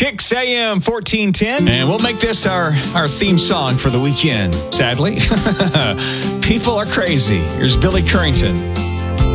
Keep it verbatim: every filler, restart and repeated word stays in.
Kicks A M fourteen ten, and we'll make this our, our theme song for the weekend, sadly. People are crazy. Here's Billy Currington.